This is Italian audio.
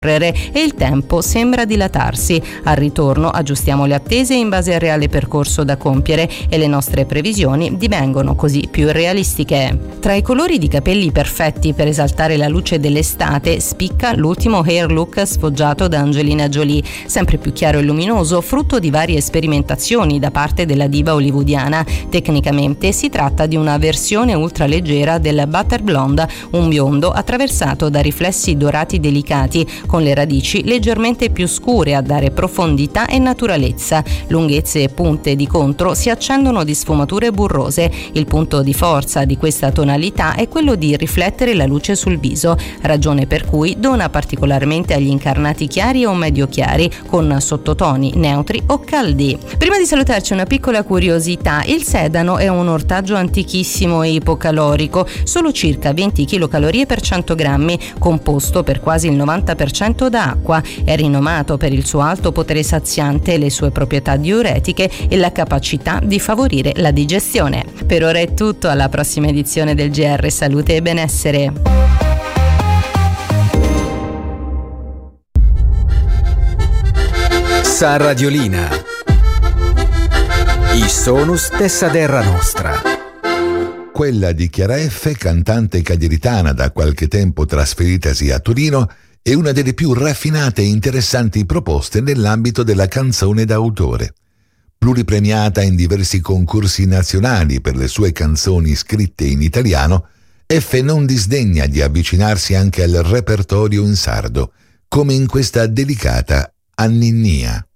e il tempo sembra dilatarsi. Al ritorno aggiustiamo le attese in base al reale percorso da compiere e le nostre previsioni divengono così più realistiche. Tra i colori di capelli perfetti per esaltare la luce dell'estate spicca l'ultimo hair look sfoggiato da Angelina Jolie, sempre più chiaro e luminoso, frutto di varie sperimentazioni da parte della diva hollywoodiana. Tecnicamente si tratta di una versione ultraleggera del butter blonde, un biondo attraversato da riflessi dorati delicati, con le radici leggermente più scure a dare profondità e naturalezza. Lunghezze e punte di contro si accendono di sfumature burrose. Il punto di forza di questa tonalità è quello di riflettere la luce sul viso, ragione per cui dona particolarmente agli incarnati chiari o medio chiari, con sottotoni neutri o caldi. Prima di salutarci una piccola curiosità: il sedano è un ortaggio antichissimo e ipocalorico, solo circa 20 kcal per 100 grammi, composto per quasi il 90% da acqua. È rinomato per il suo alto potere saziante, le sue proprietà diuretiche e la capacità di favorire la digestione. Per ora è tutto, alla prossima edizione del GR Salute e Benessere. Sa Radiolina. I sonus tessa terra nostra. Quella di Chiara F., cantante cagliaritana da qualche tempo trasferitasi a Torino, è una delle più raffinate e interessanti proposte nell'ambito della canzone d'autore. Pluripremiata in diversi concorsi nazionali per le sue canzoni scritte in italiano, F. non disdegna di avvicinarsi anche al repertorio in sardo, come in questa delicata Anninnia.